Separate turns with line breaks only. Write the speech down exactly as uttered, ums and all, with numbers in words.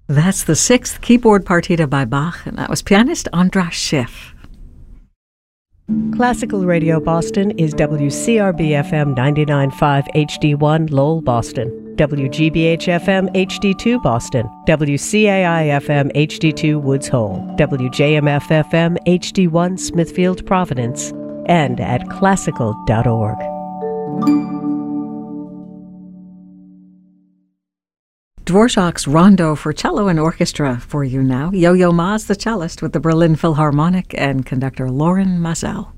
That's the sixth keyboard partita by Bach, and that was pianist Andras Schiff.
Classical Radio Boston is W C R B F M ninety-nine point five H D one Lowell, Boston, W G B H F M H D two Boston, W C A I F M H D two Woods Hole, W J M F F M H D one Smithfield, Providence, and at classical dot org.
Dvorak's Rondo for cello and orchestra for you now. Yo-Yo Ma's the cellist with the Berlin Philharmonic and conductor Loren Maazel.